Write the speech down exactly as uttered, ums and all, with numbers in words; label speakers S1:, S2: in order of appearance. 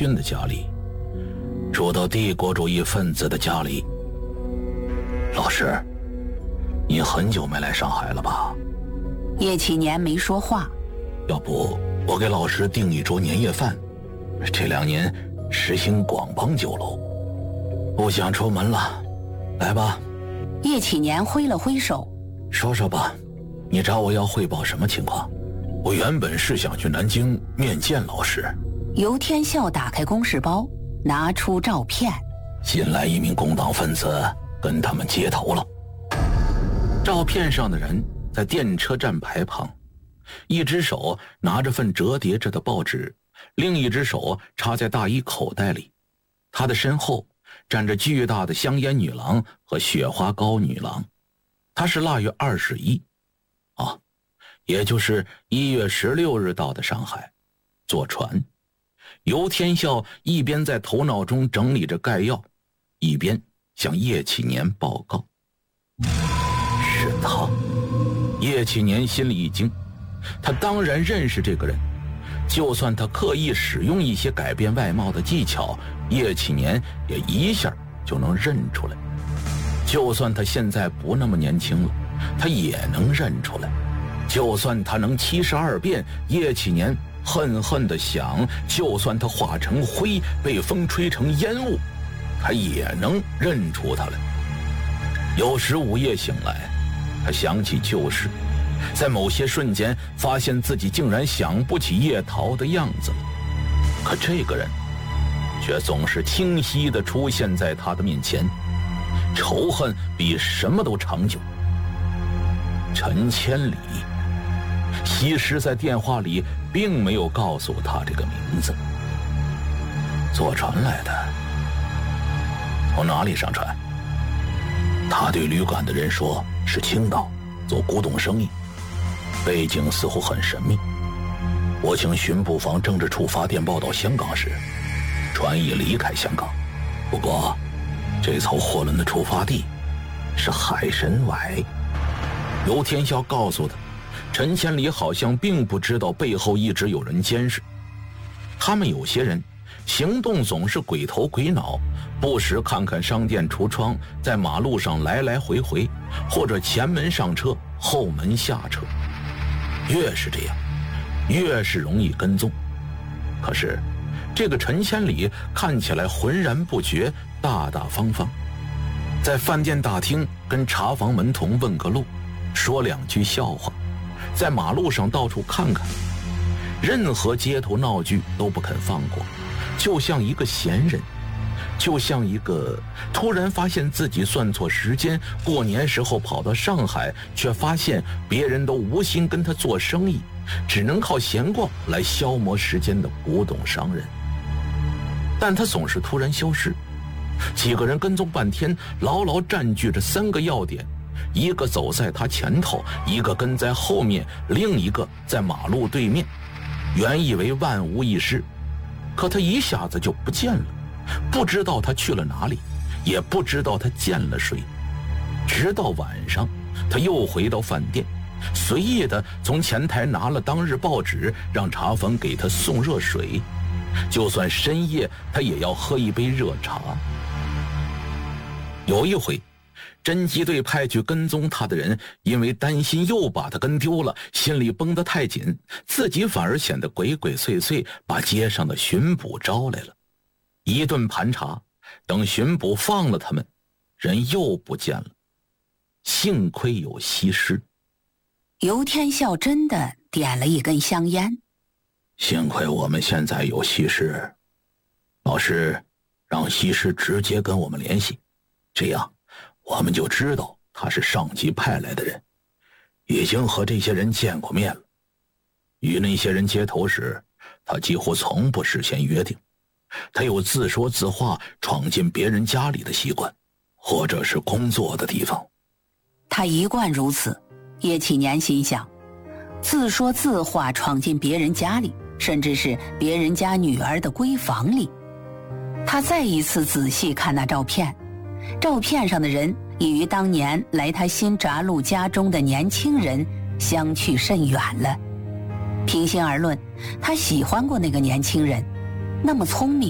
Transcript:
S1: 勋的家里，住到帝国主义分子的家里。老师，你很久没来上海了吧？
S2: 叶启年没说话。
S1: 要不我给老师订一桌年夜饭，这两年实行广帮酒楼。不想出门了，来吧。
S2: 叶启年挥了挥手。
S1: 说说吧，你找我要汇报什么情况？我原本是想去南京面见老师。
S2: 游天笑打开公事包，拿出照片。
S1: 新来一名工党分子，跟他们接头了。照片上的人在电车站牌旁，一只手拿着份折叠着的报纸，另一只手插在大衣口袋里。他的身后站着巨大的香烟女郎和雪花膏女郎。他是腊月二十一，啊，也就是一月十六日到的上海，坐船。游天笑一边在头脑中整理着概要，一边向叶启年报告。是他。叶启年心里一惊，他当然认识这个人，就算他刻意使用一些改变外貌的技巧，叶启年也一下就能认出来。就算他现在不那么年轻了，他也能认出来。就算他能七十二变，叶启年恨恨地想，就算他化成灰，被风吹成烟雾，他也能认出他来。有时午夜醒来，他想起旧事，在某些瞬间发现自己竟然想不起叶桃的样子了。可这个人却总是清晰地出现在他的面前，仇恨比什么都长久。陈千里。西施在电话里并没有告诉他这个名字。坐船来的。从哪里上船？他对旅馆的人说是青岛，做古董生意，背景似乎很神秘。我请巡捕房政治处发电报到香港时，船已离开香港，不过这艘货轮的出发地是海参崴。游天笑告诉他，陈千里好像并不知道背后一直有人监视。他们有些人行动总是鬼头鬼脑，不时看看商店橱窗，在马路上来来回回，或者前门上车，后门下车。越是这样，越是容易跟踪。可是这个陈千里看起来浑然不觉，大大方方，在饭店大厅跟茶房门童问个路，说两句笑话，在马路上到处看看，任何街头闹剧都不肯放过，就像一个闲人，就像一个突然发现自己算错时间，过年时候跑到上海，却发现别人都无心跟他做生意，只能靠闲逛来消磨时间的古董商人。但他总是突然消失，几个人跟踪半天，牢牢占据着三个要点，一个走在他前头，一个跟在后面，另一个在马路对面。原以为万无一失，可他一下子就不见了，不知道他去了哪里，也不知道他见了谁。直到晚上，他又回到饭店，随意的从前台拿了当日报纸，让茶房给他送热水，就算深夜他也要喝一杯热茶。有一回，侦缉队派去跟踪他的人，因为担心又把他跟丢了，心里绷得太紧，自己反而显得鬼鬼祟祟，把街上的巡捕招来了。一顿盘查，等巡捕放了他们，人又不见了。幸亏有西施。
S2: 游天笑真的点了一根香烟。
S1: 幸亏我们现在有西施，老师让西施直接跟我们联系，这样我们就知道他是上级派来的人，已经和这些人见过面了。与那些人接头时，他几乎从不事先约定，他有自说自话闯进别人家里的习惯，或者是工作的地方。
S2: 他一贯如此。叶启年心想，自说自话闯进别人家里，甚至是别人家女儿的闺房里。他再一次仔细看那照片，照片上的人已与当年来他新闸路家中的年轻人相去甚远了。平心而论，他喜欢过那个年轻人，那么聪明，